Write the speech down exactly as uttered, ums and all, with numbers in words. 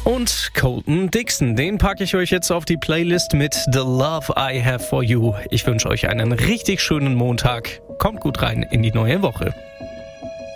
Und Colton Dixon, den packe ich euch jetzt auf die Playlist mit The Love I Have For You. Ich wünsche euch einen richtig schönen Montag. Kommt gut rein in die neue Woche.